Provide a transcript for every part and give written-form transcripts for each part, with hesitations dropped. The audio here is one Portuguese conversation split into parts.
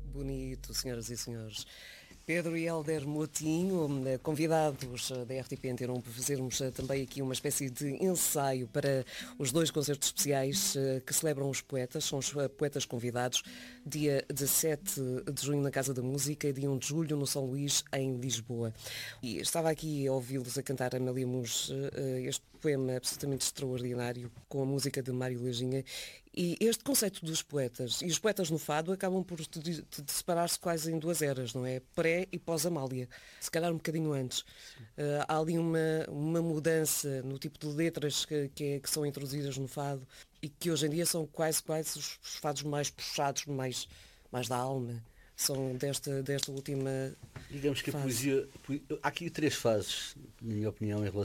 Bonito, senhoras e senhores. Pedro e Hélder Motinho, convidados da RTP Antena para fazermos também aqui uma espécie de ensaio para os dois concertos especiais que celebram os poetas, são os poetas convidados, dia 17 de junho na Casa da Música e dia 1 de julho no São Luís, em Lisboa. E estava aqui a ouvi-los a cantar Amélia Muns, este poema absolutamente extraordinário, com a música de Mário Lajinha. E este conceito dos poetas, e os poetas no fado acabam por separar-se quase em duas eras, não é? Pré e pós-Amália, se calhar um bocadinho antes. Há ali uma mudança no tipo de letras que são introduzidas no fado e que hoje em dia são quase os fados mais puxados, mais da alma. São desta última Digamos que fase. A poesia... Há aqui três fases, na minha opinião, em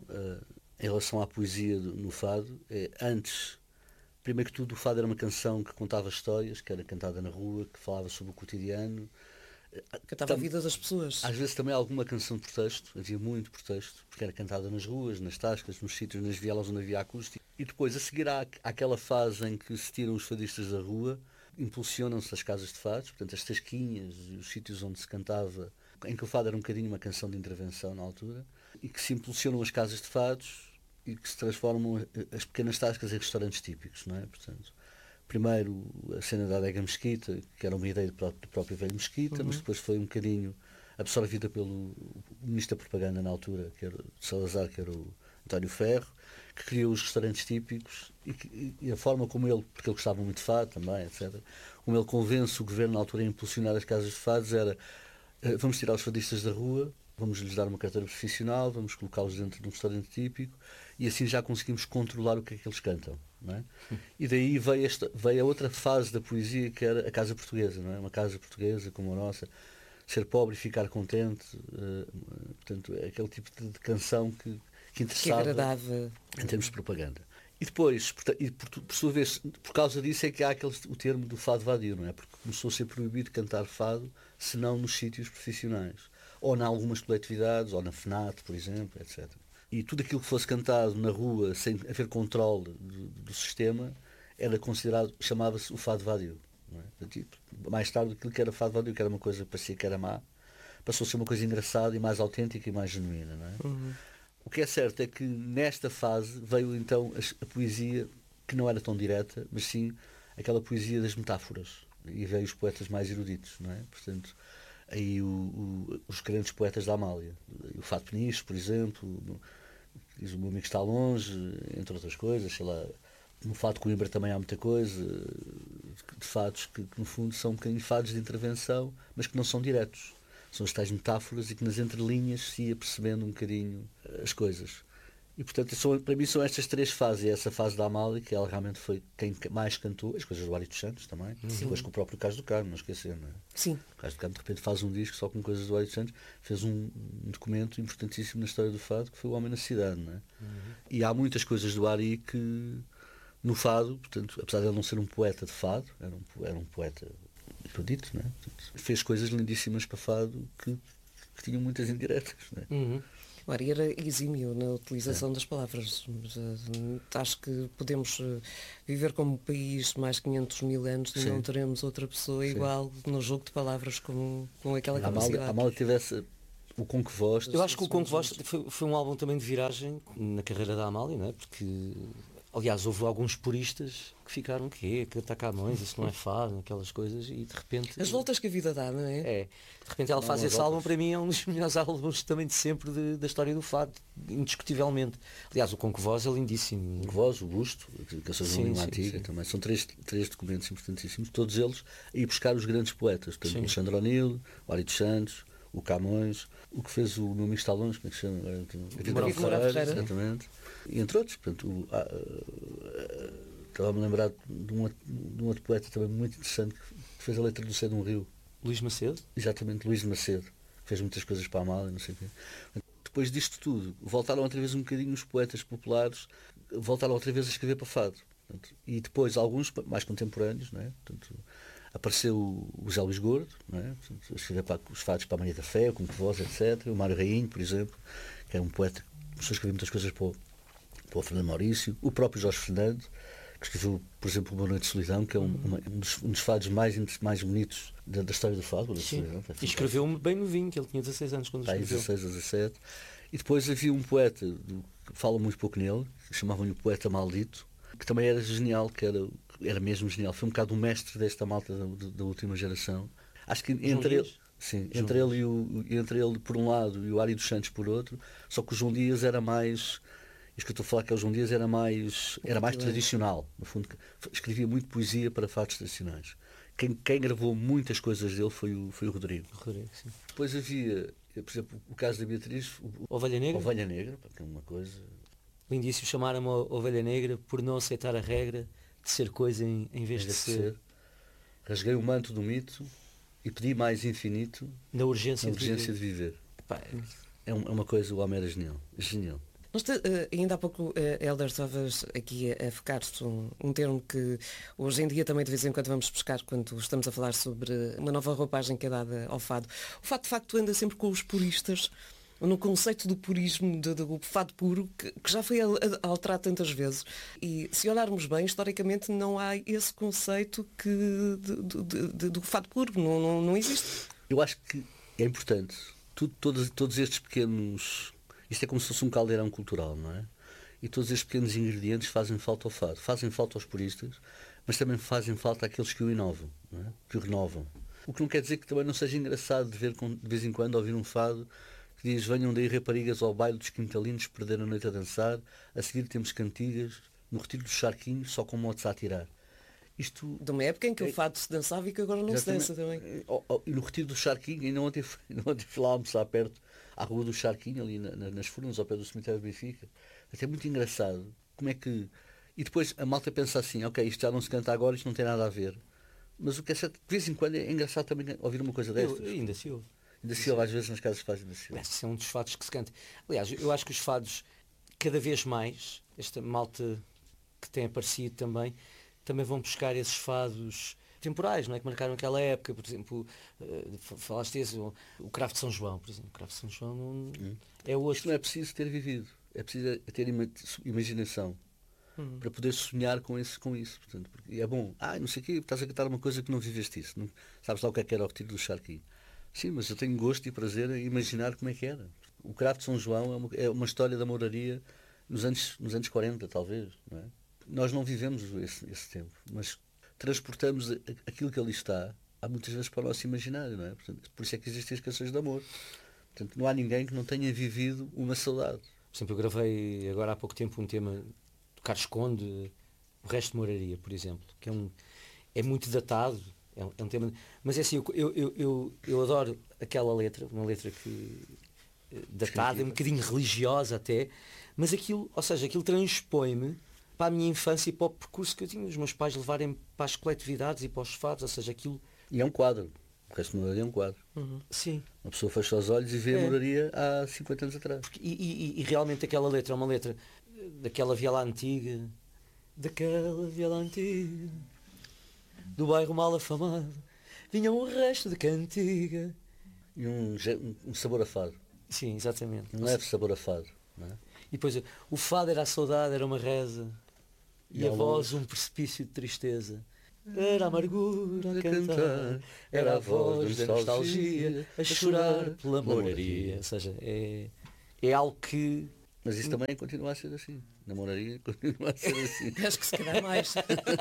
relação à poesia no fado. Antes... Primeiro que tudo, o fado era uma canção que contava histórias, que era cantada na rua, que falava sobre o cotidiano. Cantava a vida das pessoas. Às vezes também alguma canção de protesto, havia muito protesto, porque era cantada nas ruas, nas tascas, nos sítios, nas vielas onde havia acústica. E depois, a seguir àquela fase em que se tiram os fadistas da rua, impulsionam-se as casas de fados, portanto as tasquinhas e os sítios onde se cantava, em que o fado era um bocadinho uma canção de intervenção na altura, e que se impulsionam as casas de fados, e que se transformam as pequenas tascas em restaurantes típicos, não é? Portanto, primeiro a cena da adega Mesquita, que era uma ideia do próprio velho Mesquita, mas depois foi um bocadinho absorvida pelo ministro da propaganda na altura, que era de Salazar, que era o António Ferro, que criou os restaurantes típicos e a forma como ele, porque ele gostava muito de fado também, etc., como ele convence o governo na altura a impulsionar as casas de fados era: vamos tirar os fadistas da rua, vamos lhes dar uma carteira profissional, vamos colocá-los dentro de um restaurante típico e assim já conseguimos controlar o que é que eles cantam, não é? E daí veio a outra fase da poesia, que era a casa portuguesa, não é? Uma casa portuguesa como a nossa, ser pobre e ficar contente, portanto, é aquele tipo de canção que interessava, que agradava em termos de propaganda. E depois, por sua vez, por causa disso é que há o termo do fado vadio, não é? Porque começou a ser proibido cantar fado, senão nos sítios profissionais, ou em algumas coletividades, ou na FNAT, por exemplo, etc. E tudo aquilo que fosse cantado na rua, sem haver controle do sistema, era considerado, chamava-se o fado vadio, não é? Mais tarde, aquilo que era fado vadio, que era uma coisa que parecia que era má, passou a ser uma coisa engraçada e mais autêntica e mais genuína, não é? Uhum. O que é certo é que nesta fase veio então a poesia que não era tão direta, mas sim aquela poesia das metáforas, e veio os poetas mais eruditos, não é? Portanto, aí os grandes poetas da Amália, o Fado Peniche, por exemplo, diz o meu amigo está longe, entre outras coisas, sei lá. No Fado de Coimbra também há muita coisa, de fados que no fundo são um bocadinho fados de intervenção, mas que não são diretos. São as tais metáforas e que nas entrelinhas se ia percebendo um bocadinho as coisas. E portanto, para mim são estas três fases. E essa fase da Amália, que ela realmente foi quem mais cantou, as coisas do Ari dos Santos também, depois com o próprio Carlos do Carmo, não esquecer, não é? Sim. O Carlos do Carmo de repente faz um disco só com coisas do Ari dos Santos, fez um documento importantíssimo na história do fado, que foi O Homem na Cidade, não é? E há muitas coisas do Ari que no fado, portanto, apesar de ele não ser um poeta de fado, era um poeta erudito, não é? Portanto, fez coisas lindíssimas para fado que tinham muitas indiretas, não é? O Ari era exímio na utilização das palavras. Acho que podemos viver como país mais 500 mil anos e não teremos outra pessoa igual no jogo de palavras com aquela capacidade. A Amália tivesse o Com Que Voz. Eu acho que o Com Que Voz foi um álbum também de viragem na carreira da Amália, não é? Porque, aliás, houve alguns puristas que ficaram que está Camões, isso não é fado, aquelas coisas, e de repente... As voltas que a vida dá, não é? De repente ela faz esse álbum, para mim é um dos melhores álbuns também de sempre da história do fado, indiscutivelmente. Aliás, o Com Que Voz é lindíssimo. O Com Que Voz, o Busto, que é uma língua antiga também, são três documentos importantíssimos, todos eles a ir buscar os grandes poetas, portanto, o Alexandre O'Neill, o Ari dos Santos, o Camões, o que fez o meu amigo está longe, como é que se chama? A Vida Ferreira, exatamente. E entre outros, portanto, estava-me a lembrar de um outro poeta também muito interessante que fez a letra do Céu de um Rio. Luís Macedo? Exatamente, Luís de Macedo, que fez muitas coisas para a Amália, não sei o quê. Depois disto tudo, voltaram outra vez um bocadinho os poetas populares, voltaram outra vez a escrever para fado. Portanto, e depois alguns mais contemporâneos, não é? Portanto, apareceu o Zé Luís Gordo, não é? Portanto, a escrever os fados para a Maria da Fé, o Com Que Voz, etc. O Mário Rainho, por exemplo, que é um poeta que começou a escrever muitas coisas para o Fernando Maurício. O próprio Jorge Fernando, que que escreveu, por exemplo, Boa Noite de Solidão, que é um dos fados mais bonitos da história do fado. Sim. E escreveu-me bem novinho, que ele tinha 16 anos quando escreveu. 16, 17. E depois havia um poeta, que fala muito pouco nele, chamavam-lhe o Poeta Maldito, que também era genial, que era mesmo genial. Foi um bocado o mestre desta malta da última geração. Acho que entre ele, sim, entre ele por um lado e o Ari dos Santos por outro, só que o João Dias era mais... Isto que eu estou a falar, que é o João Dias era mais tradicional. No fundo, escrevia muito poesia para fados tradicionais. Quem gravou muitas coisas dele foi o Rodrigo. Sim. Depois havia, por exemplo, o caso da Beatriz, Ovelha Negra. Ovelha Negra, que é uma coisa... O indício chamaram-me Ovelha Negra por não aceitar a regra de ser coisa em vez de ser. Rasguei o manto do mito e pedi mais infinito na urgência de viver. Pá, é uma coisa, o homem era genial. Genial. Ainda há pouco, Hélder, estavas aqui a focar-te um termo que hoje em dia também de vez em quando vamos buscar quando estamos a falar sobre uma nova roupagem que é dada ao fado. O fado de facto anda sempre com os puristas, no conceito do purismo, do fado puro, que já foi alterado tantas vezes. E se olharmos bem, historicamente não há esse conceito do fado puro, não existe. Eu acho que é importante. Todos estes pequenos... Isto é como se fosse um caldeirão cultural, não é? E todos estes pequenos ingredientes fazem falta ao fado. Fazem falta aos puristas, mas também fazem falta àqueles que o inovam, não é? Que o renovam. O que não quer dizer que também não seja engraçado de ver de vez em quando ouvir um fado que diz: venham daí raparigas ao baile dos quintalinos, perder a noite a dançar, a seguir temos cantigas, no retiro dos charquinhos, só com motos a atirar. Isto de uma época em que o fado se dançava e que agora não se dança também. E no retiro do Charquinho, ainda ontem fui lá almoçar perto, à rua do Charquinho, ali nas Furnas, ao pé do cemitério de Benfica. Até muito engraçado. Como é que... E depois a malta pensa assim: ok, isto já não se canta agora, isto não tem nada a ver. Mas o que é certo, de vez em quando é engraçado também ouvir uma coisa destas. Ainda se ouve. Ainda se ouve, às vezes nas casas de fado, ainda se ouve. Esse é um dos fados que se canta. Aliás, eu acho que os fados, cada vez mais, esta malta que tem aparecido também vão buscar esses fados temporais, não é? Que marcaram aquela época. Por exemplo, falaste esse, o Cravo de São João, por exemplo. O Cravo de São João é outro. Isto não é preciso ter vivido, é preciso ter imaginação para poder sonhar com isso. Portanto, porque é bom, não sei o quê, estás a cantar uma coisa que não viveste isso. Não, sabes lá o que era o retiro do Charquinho. Sim, mas eu tenho gosto e prazer em imaginar como é que era. O Cravo de São João é uma história da moraria nos anos 40, talvez, não é? Nós não vivemos esse tempo, mas transportamos aquilo que ali está, há muitas vezes, para o nosso imaginário, não é? Portanto, por isso é que existem as canções de amor. Portanto, não há ninguém que não tenha vivido uma saudade. Por exemplo, eu gravei agora há pouco tempo um tema do Carlos Conde, O Resto de Moraria, por exemplo, que é muito datado, é um tema... Mas é assim, eu adoro aquela letra, uma letra que datada, um bocadinho religiosa até, mas aquilo transpõe-me para a minha infância e para o percurso que eu tinha, os meus pais levarem para as coletividades e para os fados, ou seja, aquilo... E é um quadro. O Resto de Moraria é um quadro. Sim. Uma pessoa fecha os olhos e vê a moraria há 50 anos atrás. E realmente aquela letra é uma letra daquela viela antiga, do bairro mal afamado, vinha um resto de cantiga. E um sabor a fado. Sim, exatamente. Um leve sabor a fado. Não é? E depois o fado era a saudade, era uma reza, e a voz um precipício de tristeza. Era a amargura a cantar, era a voz da nostalgia a chorar pela moraria. Ou seja, é algo que... Mas isso também continua a ser assim. Na moraria continua a ser assim. Acho que se calhar mais.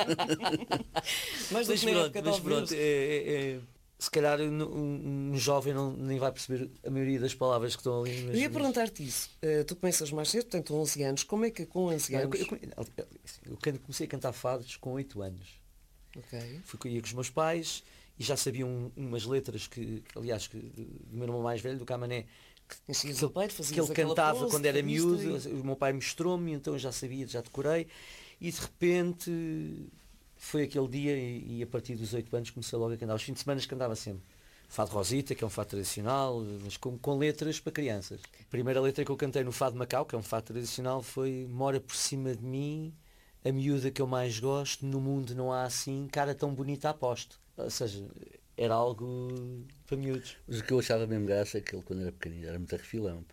Mas pronto, se calhar um jovem nem vai perceber a maioria das palavras que estão ali. Eu ia perguntar-te isso. Tu começas mais cedo, portanto 11 anos. Como é que com 11 anos... Eu comecei a cantar fados com 8 anos. Okay. Ia com os meus pais e já sabiam umas letras que aliás, do meu irmão mais velho, do Camané, que ele cantava quando era miúdo. O meu pai mostrou-me, então eu já sabia, já decorei, e de repente foi aquele dia e a partir dos 8 anos comecei logo a cantar. Aos fins de semana cantava sempre Fado Rosita, que é um fado tradicional, mas com letras para crianças. A primeira letra que eu cantei no Fado Macau, que é um fado tradicional, foi: mora por cima de mim a miúda que eu mais gosto, no mundo não há assim cara tão bonita, aposto. Ou seja, era algo para miúdos. Mas o que eu achava mesmo graça é que ele, quando era pequenino, era muito arrefilão.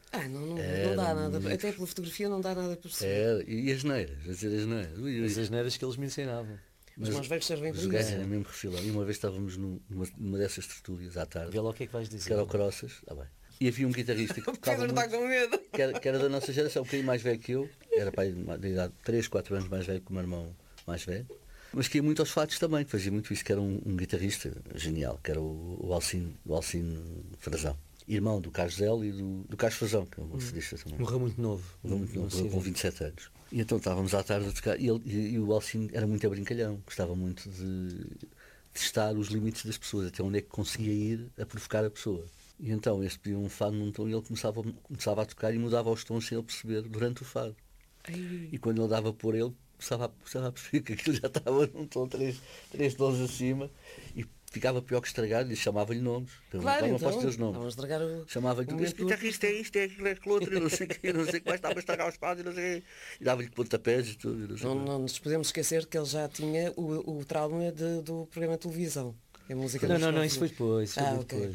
Não dá nada, até pela fotografia não dá nada para perceber. E as neiras, a dizer as neiras. As neiras que eles me ensinavam. Os mais velhos servem para isso. Os gajos eram mesmo refilão. E uma vez estávamos numa dessas tertúlias à tarde. Vê lá o que é que vais dizer. Que era o Crossas. Bem. E havia um guitarrista que tocava Pedro está com medo. Que era da nossa geração, um bocadinho mais velho que eu. Era pai de idade 3, 4 anos mais velho que o meu irmão mais velho. Mas que ia muito aos fados também, que fazia muito isso, que era um guitarrista genial, que era o Alcino Frazão. Irmão do Carlos Zell e do Carlos Frazão, que é um baterista também. Morreu muito novo. Com 27 anos. E então estávamos à tarde a tocar, e o Alcino era muito brincalhão, gostava muito de testar os limites das pessoas, até onde é que conseguia ir a provocar a pessoa. E então este pedia um fado num tom e ele começava a tocar e mudava os tons sem ele perceber durante o fado. E quando ele dava por ele, começava a perceber que aquilo já estava num tom 3 tons acima e ficava pior que estragado e chamava-lhe nomes. Claro, não então, posso dizer os nomes. Vamos estragar o... Chamava-lhe, este guitarrista é isto, é aquilo, é aquilo outro, e não sei o que mais, estava a estragar os fados, e não sei o quê. E dava-lhe pontapés e tudo. Não nos podemos esquecer que ele já tinha o trauma do programa de televisão. A música não, isso foi depois. Okay,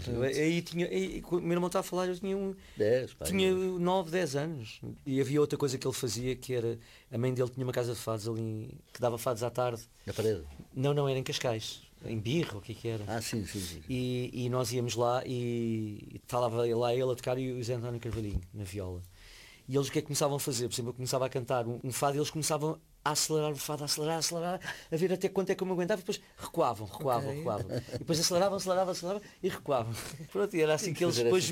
o meu irmão estava a falar, eu tinha 9, 10 anos. E havia outra coisa que ele fazia, que era, a mãe dele tinha uma casa de fados ali, que dava fados à tarde. Na parede? Não, era em Cascais, em Birra, o que era. Sim. E nós íamos lá e estava lá ele a tocar e o Zé António Carvalhinho, na viola. E eles o que é que começavam a fazer? Por exemplo, eu começava a cantar um fado e eles começavam a acelerar o fado, a acelerar, a ver até quanto é que eu me aguentava, e depois recuavam. E depois aceleravam e recuavam. Pronto, e era assim que eles depois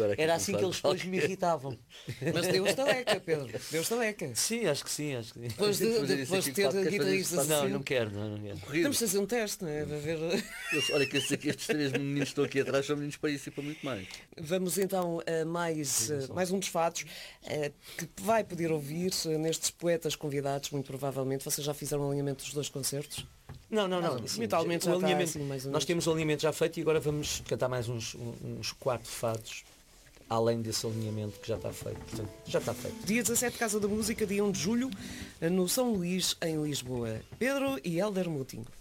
me irritavam. Mas Deus taleca, Pedro. Deus taleca. Sim, acho que sim. Depois de ter guitarristas assim. Não quero. Temos de fazer um teste, não é? Para ver... Olha que estes 3 meninos que estão aqui atrás são meninos para isso e para muito mais. Vamos então a mais um dos fados que vai poder ouvir nestes poetas convidados, muito provavelmente. Vocês já fizeram o alinhamento dos 2 concertos? Não. Mentalmente já está assim, mais ou menos. Nós temos o alinhamento já feito e agora vamos cantar mais uns 4 fados, além desse alinhamento que já está feito. Portanto, já está feito. Dia 17, Casa da Música, dia 1 de julho, no São Luís, em Lisboa. Pedro e Hélder Moutinho.